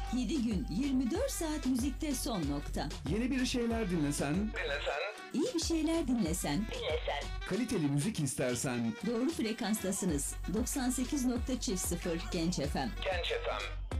7 gün 24 saat müzikte son nokta. Yeni bir şeyler dinlesen, İyi bir şeyler dinlesen. kaliteli müzik istersen, Doğru frekanstasınız. 98.0 Genç FM. Genç FM.